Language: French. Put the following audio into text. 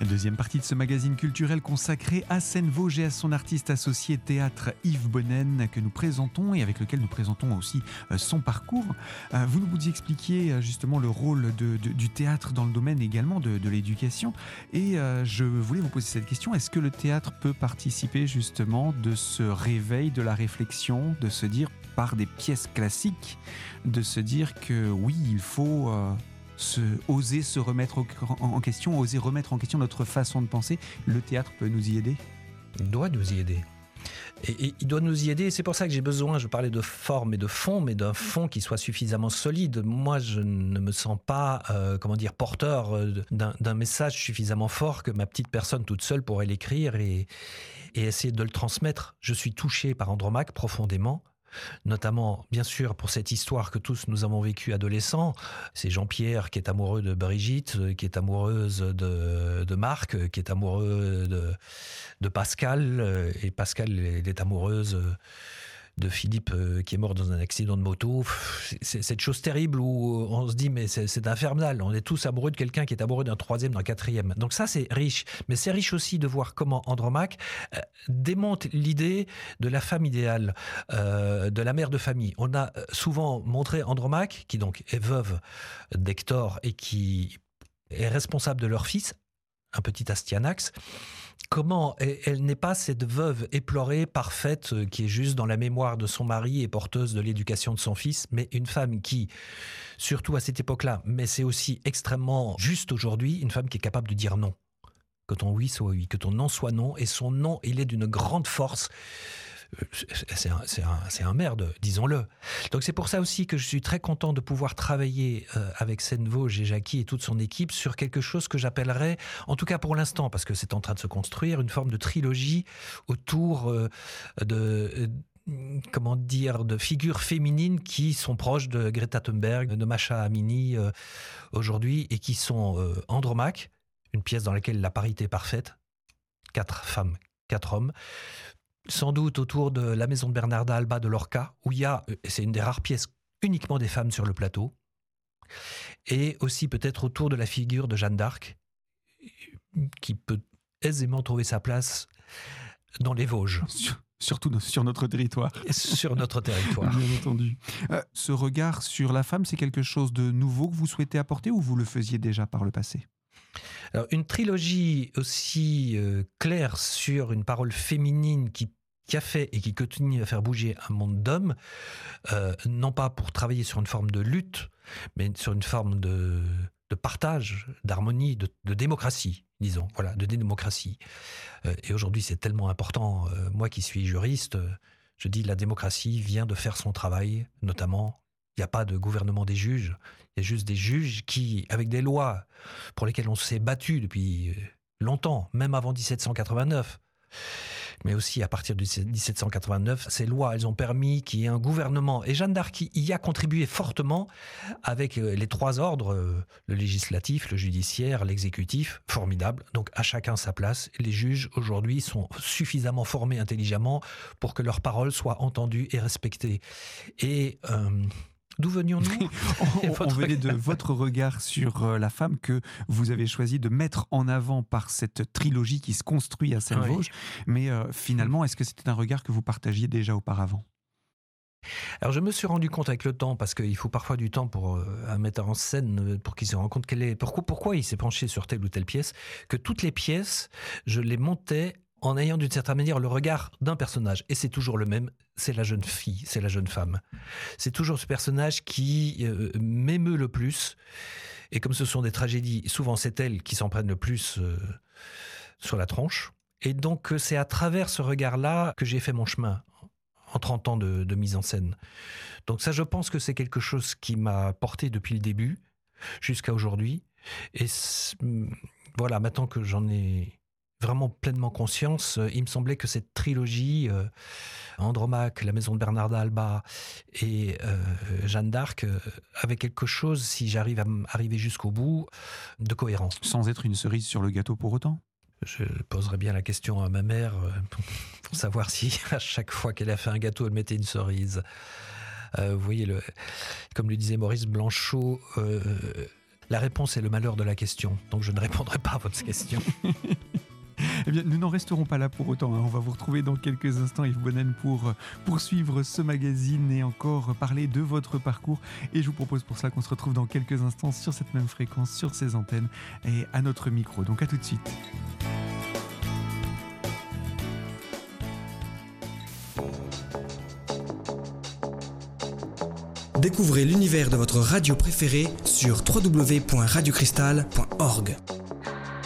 Deuxième partie de ce magazine culturel consacré à Seine-Vosges et à son artiste associé théâtre Yves Bonnen que nous présentons et avec lequel nous présentons aussi son parcours. Vous nous expliquiez justement le rôle du théâtre dans le domaine également de l'éducation et je voulais vous poser cette question, est-ce que le théâtre peut participer justement de ce réveil de la réflexion, de se dire par des pièces classiques, de se dire que oui, il faut... oser se remettre en question, oser remettre en question notre façon de penser. Le théâtre peut nous y aider ? Il doit nous y aider. Et il doit nous y aider. C'est pour ça que j'ai besoin, je parlais de forme et de fond, mais d'un fond qui soit suffisamment solide. Moi, je ne me sens pas, porteur d'un message suffisamment fort que ma petite personne toute seule pourrait l'écrire et essayer de le transmettre. Je suis touché par Andromaque profondément. Notamment, bien sûr, pour cette histoire que tous nous avons vécue adolescents. C'est Jean-Pierre qui est amoureux de Brigitte, qui est amoureuse de Marc, qui est amoureux de Pascal, et Pascal, elle est amoureuse de Philippe qui est mort dans un accident de moto. C'est cette chose terrible où on se dit mais c'est infernal, on est tous amoureux de quelqu'un qui est amoureux d'un troisième, d'un quatrième. Donc ça c'est riche, mais c'est riche aussi de voir comment Andromaque démonte l'idée de la femme idéale, de la mère de famille. On a souvent montré Andromaque, qui donc est veuve d'Hector et qui est responsable de leur fils, un petit Astyanax. Comment elle n'est pas cette veuve éplorée, parfaite, qui est juste dans la mémoire de son mari et porteuse de l'éducation de son fils, mais une femme qui, surtout à cette époque-là, mais c'est aussi extrêmement juste aujourd'hui, une femme qui est capable de dire non. Que ton oui soit oui, que ton non soit non, et son non, il est d'une grande force. C'est un merde, disons-le. Donc c'est pour ça aussi que je suis très content de pouvoir travailler avec Seine-Vosges et Jackie et toute son équipe sur quelque chose que j'appellerais, en tout cas pour l'instant, parce que c'est en train de se construire, une forme de trilogie autour de figures féminines qui sont proches de Greta Thunberg, de Masha Amini aujourd'hui, et qui sont Andromaque, une pièce dans laquelle la parité est parfaite, 4 femmes, 4 hommes, sans doute autour de la maison de Bernarda Alba de Lorca, où il y a, c'est une des rares pièces, uniquement des femmes sur le plateau, et aussi peut-être autour de la figure de Jeanne d'Arc, qui peut aisément trouver sa place dans les Vosges. Surtout sur notre territoire. Sur notre territoire. Bien entendu. Ce regard sur la femme, c'est quelque chose de nouveau que vous souhaitez apporter ou vous le faisiez déjà par le passé ? Alors, une trilogie aussi claire sur une parole féminine qui a fait et qui continue à faire bouger un monde d'hommes, non pas pour travailler sur une forme de lutte, mais sur une forme de partage, d'harmonie, de démocratie, disons, voilà, de démocratie. Et aujourd'hui, c'est tellement important. Moi qui suis juriste, je dis la démocratie vient de faire son travail, notamment. Il n'y a pas de gouvernement des juges, il y a juste des juges qui, avec des lois pour lesquelles on s'est battu depuis longtemps, même avant 1789, mais aussi à partir de 1789, ces lois, elles ont permis qu'il y ait un gouvernement. Et Jeanne d'Arc y a contribué fortement avec les 3 ordres, le législatif, le judiciaire, l'exécutif, formidable. Donc à chacun sa place. Les juges, aujourd'hui, sont suffisamment formés intelligemment pour que leurs paroles soient entendues et respectées. Et... d'où venions-nous ? On venait de votre regard sur la femme que vous avez choisi de mettre en avant par cette trilogie qui se construit à Seine-Vosges. Oui. Mais finalement, est-ce que c'était un regard que vous partagiez déjà auparavant ? Alors je me suis rendu compte avec le temps, parce qu'il faut parfois du temps pour un metteur en scène, pour qu'il se rende compte pourquoi il s'est penché sur telle ou telle pièce, que toutes les pièces, je les montais en ayant d'une certaine manière le regard d'un personnage. Et c'est toujours le même, c'est la jeune fille, c'est la jeune femme. C'est toujours ce personnage qui m'émeut le plus. Et comme ce sont des tragédies, souvent c'est elle qui s'en prennent le plus sur la tronche. Et donc c'est à travers ce regard-là que j'ai fait mon chemin en 30 ans de mise en scène. Donc ça, je pense que c'est quelque chose qui m'a porté depuis le début jusqu'à aujourd'hui. Et voilà, maintenant que j'en ai vraiment pleinement conscience, il me semblait que cette trilogie, Andromaque, la maison de Bernarda Alba et Jeanne d'Arc, avait quelque chose, si j'arrive à arriver jusqu'au bout, de cohérent. Sans être une cerise sur le gâteau pour autant ? Je poserais bien la question à ma mère pour savoir si à chaque fois qu'elle a fait un gâteau, elle mettait une cerise. Vous voyez, comme le disait Maurice Blanchot, La réponse est le malheur de la question, donc je ne répondrai pas à votre question. Eh bien, nous n'en resterons pas là pour autant. On va vous retrouver dans quelques instants, Yves Bonnen, pour poursuivre ce magazine et encore parler de votre parcours. Et je vous propose pour ça qu'on se retrouve dans quelques instants sur cette même fréquence, sur ces antennes et à notre micro. Donc à tout de suite. Découvrez l'univers de votre radio préférée sur www.radiocristal.org.